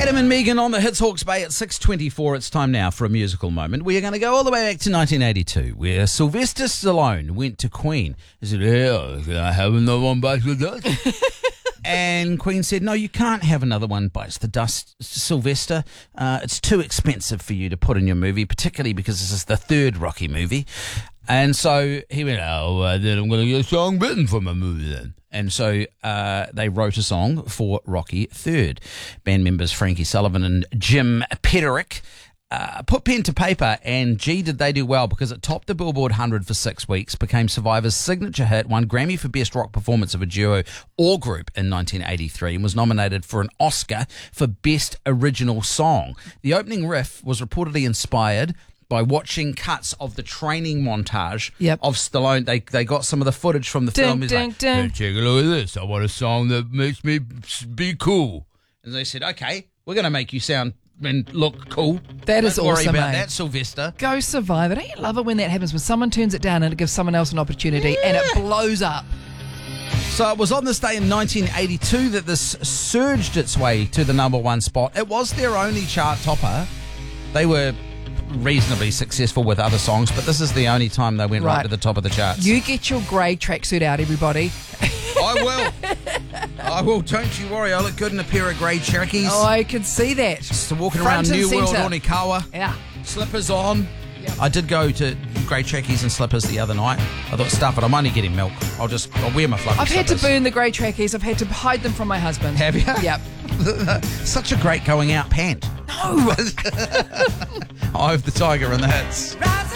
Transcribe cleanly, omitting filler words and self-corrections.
Adam and Megan on the Hits Hawke's Bay at 6:24. It's time now for a musical moment. We are going to go all the way back to 1982, where Sylvester Stallone went to Queen. He said, "Yeah, can I have another one bites the dust?" And Queen said, "No, you can't have another one bites the dust, Sylvester. It's too expensive for you to put in your movie, particularly because this is the third Rocky movie." And so he went, then I'm going to get a song written for my movie then. And so they wrote a song for Rocky III. Band members Frankie Sullivan and Jim Peterick put pen to paper, and gee, did they do well, because it topped the Billboard 100 for 6 weeks, became Survivor's signature hit, won Grammy for Best Rock Performance of a Duo or Group in 1983, and was nominated for an Oscar for Best Original Song. The opening riff was reportedly inspired by watching cuts of the training montage of Stallone. They got some of the footage from the film. He's like, "Hey, take a look at this. I want a song that makes me be cool." And they said, "Okay, we're going to make you sound and look cool. That is Don't worry awesome, about mate. that, Sylvester." Go Survivor. Don't you love it when that happens, when someone turns it down and it gives someone else an opportunity and it blows up? So it was on this day in 1982 that this surged its way to the #1 spot. It was their only chart topper. They were reasonably successful with other songs, but this is the only time they went right to the top of the charts. You get your grey tracksuit out, everybody. I will. Don't you worry. I look good in a pair of grey Cherokees. Oh, I can see that. Just walking Front around and New World centre. Onikawa. Yeah. Slippers on. Yep. I did go to grey Cherokees and slippers the other night. I thought, stuff it, I'm only getting milk. I'll wear my fluffy I've had to slippers. burn the grey trackies. I've had to hide them from my husband. Have you? Yep. Such a great going out pant. No. Eye of the Tiger in the Hits.